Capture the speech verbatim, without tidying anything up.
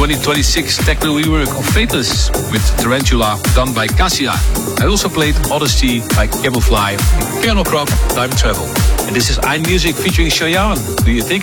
twenty twenty-six techno rework of Fateless with Tarantula done by Cassia. I also played Odyssey by Cablefly and Colonel Croft Time Travel. And this is iMusic featuring Cheyenne. Do you think